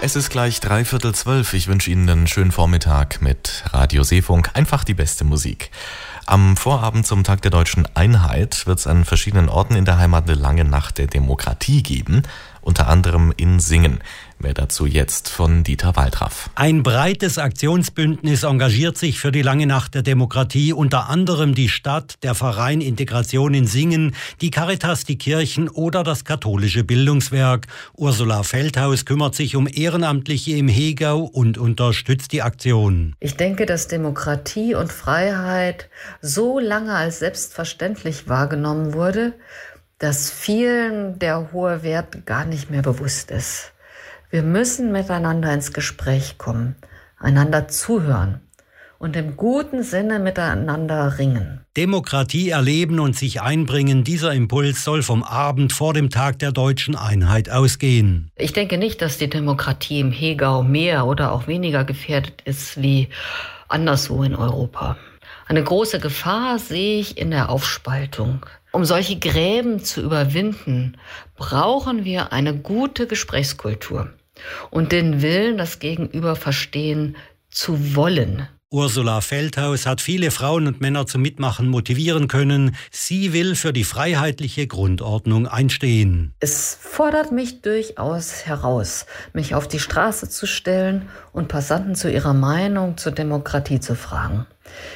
Es ist gleich 11:45. Ich wünsche Ihnen einen schönen Vormittag mit Radio Seefunk. Einfach die beste Musik. Am Vorabend zum Tag der Deutschen Einheit wird es an verschiedenen Orten in der Heimat eine lange Nacht der Demokratie geben, unter anderem in Singen. Mehr dazu jetzt von Dieter Waldraff. Ein breites Aktionsbündnis engagiert sich für die lange Nacht der Demokratie, unter anderem die Stadt, der Verein Integration in Singen, die Caritas, die Kirchen oder das katholische Bildungswerk. Ursula Feldhaus kümmert sich um Ehrenamtliche im Hegau und unterstützt die Aktion. Ich denke, dass Demokratie und Freiheit so lange als selbstverständlich wahrgenommen wurde, dass vielen der hohe Wert gar nicht mehr bewusst ist. Wir müssen miteinander ins Gespräch kommen, einander zuhören und im guten Sinne miteinander ringen. Demokratie erleben und sich einbringen, dieser Impuls soll vom Abend vor dem Tag der Deutschen Einheit ausgehen. Ich denke nicht, dass die Demokratie im Hegau mehr oder auch weniger gefährdet ist wie anderswo in Europa. Eine große Gefahr sehe ich in der Aufspaltung. Um solche Gräben zu überwinden, brauchen wir eine gute Gesprächskultur und den Willen, das Gegenüber verstehen zu wollen. Ursula Feldhaus hat viele Frauen und Männer zum Mitmachen motivieren können. Sie will für die freiheitliche Grundordnung einstehen. Es fordert mich durchaus heraus, mich auf die Straße zu stellen und Passanten zu ihrer Meinung zur Demokratie zu fragen.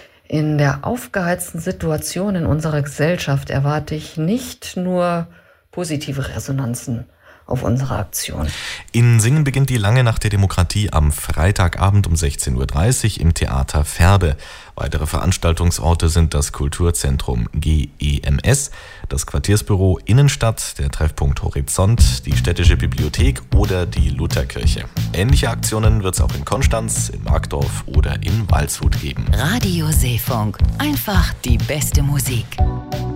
In der aufgeheizten Situation in unserer Gesellschaft erwarte ich nicht nur positive Resonanzen auf unsere Aktion. In Singen beginnt die lange Nacht der Demokratie am Freitagabend um 16:30 Uhr im Theater Verbe. Weitere Veranstaltungsorte sind das Kulturzentrum GEMS, das Quartiersbüro Innenstadt, der Treffpunkt Horizont, die Städtische Bibliothek oder die Lutherkirche. Ähnliche Aktionen wird es auch in Konstanz, in Markdorf oder in Waldshut geben. Radio Seefunk. Einfach die beste Musik.